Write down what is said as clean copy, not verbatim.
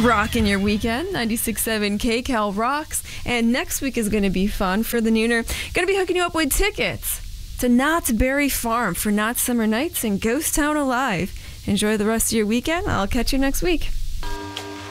Rocking your weekend, 96.7 KCAL rocks. And next week is going to be fun for the Nooner. Going to be hooking you up with tickets to Knott's Berry Farm for Knott's Summer Nights and Ghost Town Alive. Enjoy the rest of your weekend. I'll catch you next week.